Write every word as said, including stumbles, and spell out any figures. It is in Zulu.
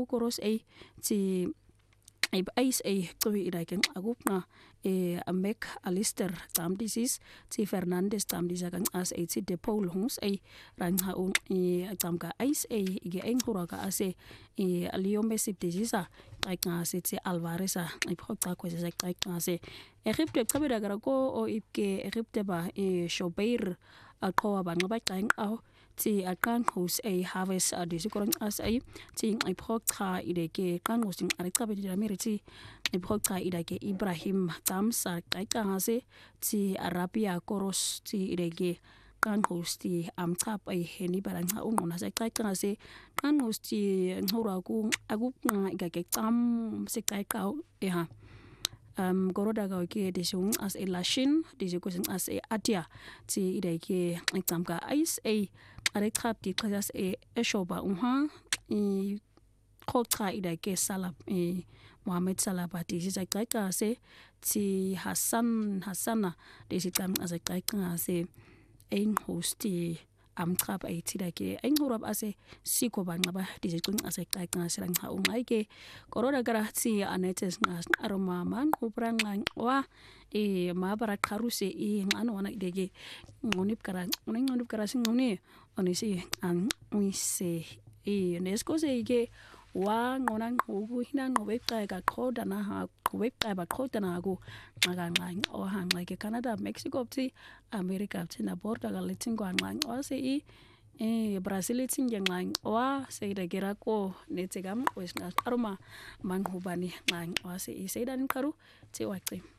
koros a ti ib ice a qwi iraken agupna e amek alister tam disease ti fernandes tam disakan as a ti de paul hungs a rangha un e tamka ice a ige enghura ka ase e aliomesip disease ay nga se ti alvarez a iphoqa kwese sa ay nga se Egypte qabira gara ko o ipke Egypte ba e shobeir aqwa ba ngaba qang aw ti akan hus a harvest a disikoran as a ti iphoqa ideke kan husin ari qabe di ameriti iphoqa idake Ibrahim tamsa ay nga se ti Arabia koros ti ideke kan hosti am tap ay heni barang ha ungona sa kai kana se kan hosti ngura ku agu nga igake tam se kai ka e ha um goroda ga ke de sung as a lashin de je kusin as a atia ti idake exam ka ice a are trap di class a shoba unha i khotra idake salab e Mohamed Salabati ji kai ka se ti Hassan Hassana de je tam as a kai ka se ein hosti am trap ai tidake ein horab ase siko bangaba dijekun ase kai kan sirang ha umai ke korora garati anetes ngas aroma man uprang lang wa e ma bara karuse e ngano wana dege ngonip kara ngonip kara sing ngoni onisi ang uise e nesko se ke wa ngonang ugu hinan web kai ka khoda na ha web kai ba khoda na go ngang o hang like Canada Mexico ti America ti na border ga letin go ngang o se i e Brazil tin ngang wa se da gira ko ne tigam wes na aroma man hubani ngang o se i se dan karu ti wakti